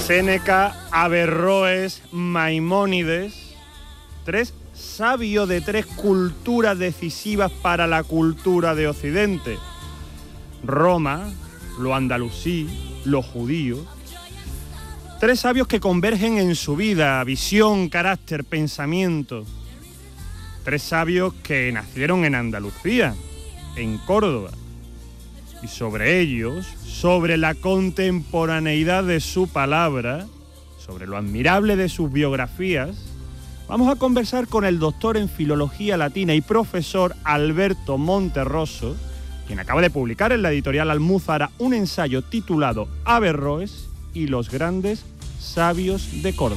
Séneca, Averroes, Maimónides, tres sabios de tres culturas decisivas para la cultura de Occidente. Roma, lo andalusí, los judíos. Tres sabios que convergen en su vida, visión, carácter, pensamiento. Tres sabios que nacieron en Andalucía, en Córdoba. Y sobre ellos, sobre la contemporaneidad de su palabra, sobre lo admirable de sus biografías, vamos a conversar con el doctor en Filología Latina y profesor Alberto Monterroso, quien acaba de publicar en la editorial Almuzara un ensayo titulado Averroes y los grandes sabios de Córdoba.